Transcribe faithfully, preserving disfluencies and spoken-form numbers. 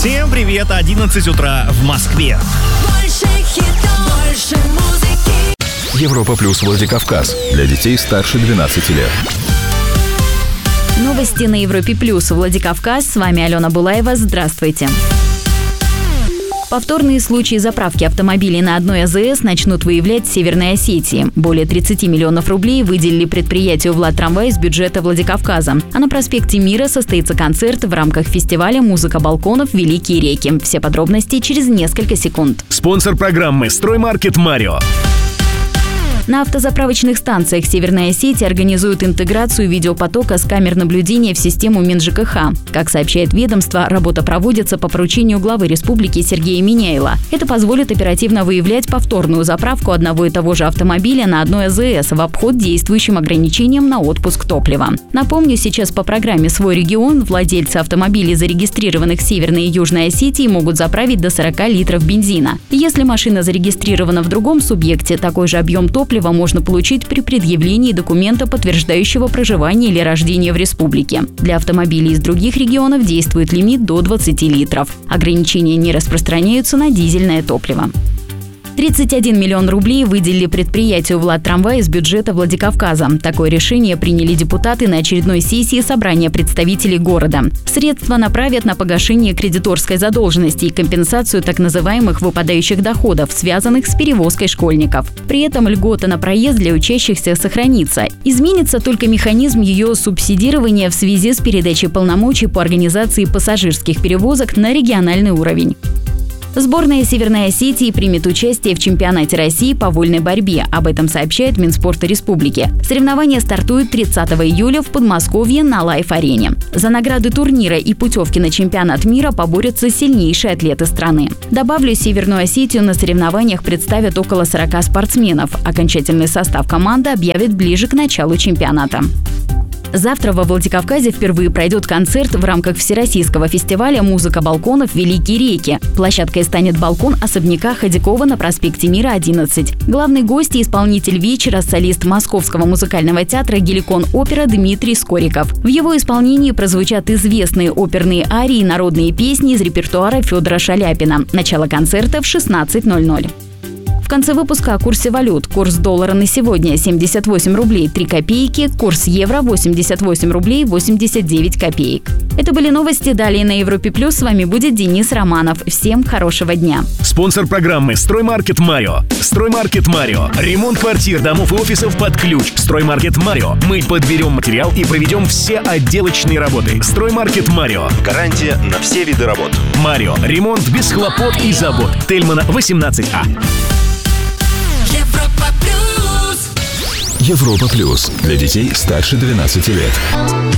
Всем привет, одиннадцать утра в Москве. Больше хитов, больше музыки. Европа плюс Владикавказ. Для детей старше двенадцати лет. Новости на Европе плюс Владикавказ. С вами Алена Булаева. Здравствуйте. Повторные случаи заправки автомобилей на одной АЗС начнут выявлять в Северной Осетии. Более тридцати миллионов рублей выделили предприятию «Владтрамвай» из бюджета Владикавказа. А на проспекте Мира состоится концерт в рамках фестиваля «Музыка балконов. Великие реки». Все подробности через несколько секунд. Спонсор программы «Строймаркет Марио». На автозаправочных станциях Северной Осетии организуют интеграцию видеопотока с камер наблюдения в систему МинЖКХ. Как сообщает ведомство, работа проводится по поручению главы республики Сергея Миняйла. Это позволит оперативно выявлять повторную заправку одного и того же автомобиля на одной АЗС в обход действующим ограничениям на отпуск топлива. Напомню, сейчас по программе «Свой регион» владельцы автомобилей, зарегистрированных в Северной и Южной Осетии, могут заправить до сорока литров бензина. Если машина зарегистрирована в другом субъекте, такой же объем топлива можно получить при предъявлении документа, подтверждающего проживание или рождение в республике. Для автомобилей из других регионов действует лимит до двадцати литров. Ограничения не распространяются на дизельное топливо. тридцать один миллион рублей выделили предприятию «Владтрамвай» из бюджета Владикавказа. Такое решение приняли депутаты на очередной сессии собрания представителей города. Средства направят на погашение кредиторской задолженности и компенсацию так называемых выпадающих доходов, связанных с перевозкой школьников. При этом льгота на проезд для учащихся сохранится. Изменится только механизм ее субсидирования в связи с передачей полномочий по организации пассажирских перевозок на региональный уровень. Сборная Северной Осетии примет участие в чемпионате России по вольной борьбе. Об этом сообщает Минспорта Республики. Соревнования стартуют тридцатого июля в Подмосковье на Лайф-арене. За награды турнира и путевки на чемпионат мира поборются сильнейшие атлеты страны. Добавлю, Северную Осетию на соревнованиях представят около сорока спортсменов. Окончательный состав команды объявят ближе к началу чемпионата. Завтра во Владикавказе впервые пройдет концерт в рамках всероссийского фестиваля «Музыка балконов. Великие реки». Площадкой станет балкон особняка Ходякова на проспекте Мира, одиннадцать. Главный гость и исполнитель вечера – солист Московского музыкального театра «Геликон-опера» Дмитрий Скориков. В его исполнении прозвучат известные оперные арии и народные песни из репертуара Федора Шаляпина. Начало концерта в шестнадцать ноль ноль. В конце выпуска о курсе валют. Курс доллара на сегодня семьдесят восемь рублей три копейки, курс евро восемьдесят восемь рублей восемьдесят девять копеек. Это были новости. Далее на Европе плюс с вами будет Денис Романов. Всем хорошего дня. Спонсор программы «Строймаркет Марио». «Строймаркет Марио». Ремонт квартир, домов и офисов под ключ. «Строймаркет Марио». Мы подберем материал и проведем все отделочные работы. «Строймаркет Марио». Гарантия на все виды работ. Марио. Ремонт без хлопот и забот. Тельмана, восемнадцать А. Европа плюс. Европа плюс. Для детей старше двенадцати лет.